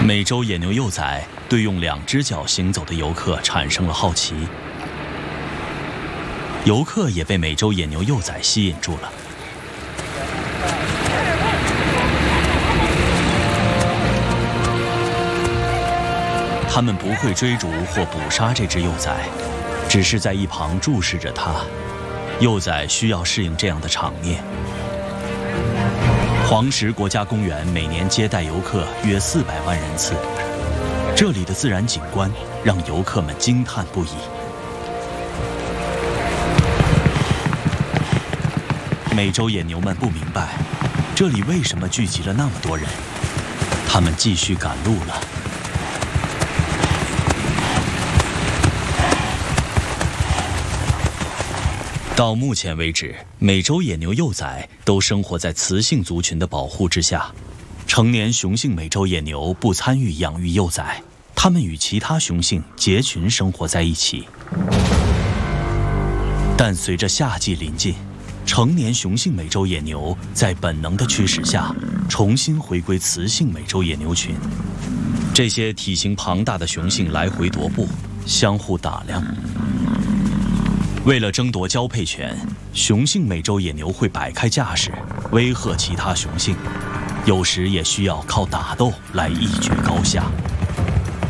美洲野牛幼崽对用2只脚行走的游客产生了好奇，游客也被美洲野牛幼崽吸引住了。他们不会追逐或捕杀这只幼崽，只是在一旁注视着它。幼崽需要适应这样的场面。黄石国家公园每年接待游客约400万人次，这里的自然景观让游客们惊叹不已。美洲野牛们不明白，这里为什么聚集了那么多人，他们继续赶路了。到目前为止，美洲野牛幼崽都生活在雌性族群的保护之下。成年雄性美洲野牛不参与养育幼崽，它们与其他雄性结群生活在一起。但随着夏季临近，成年雄性美洲野牛在本能的驱使下，重新回归雌性美洲野牛群。这些体型庞大的雄性来回踱步，相互打量。为了争夺交配权，雄性美洲野牛会摆开架势，威吓其他雄性，有时也需要靠打斗来一决高下。